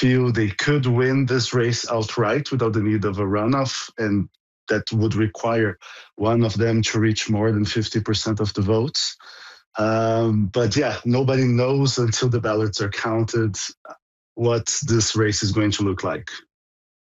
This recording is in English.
feel they could win this race outright without the need of a runoff, and that would require one of them to reach more than 50% of the votes. But yeah, nobody knows until the ballots are counted what this race is going to look like.